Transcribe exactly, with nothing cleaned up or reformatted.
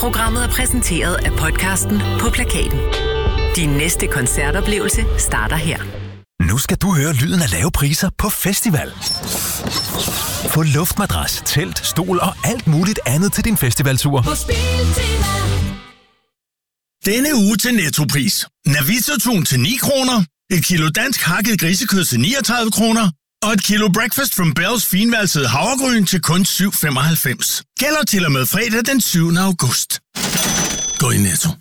Programmet er præsenteret af podcasten På Plakaten. Din næste koncertoplevelse starter her. Nu skal du høre lyden af lave priser på festival. Få luftmadras, telt, stol og alt muligt andet til din festivaltur. På Spiltema. Denne uge til Nettopris. Navita-tun til ni kroner, et kilo dansk hakket grisekød til niogtredive kroner, og et kilo Breakfast from Bells finvalsede havregryn til kun syv femoghalvfems. Gælder til og med fredag den syvende august. Gå i Netto.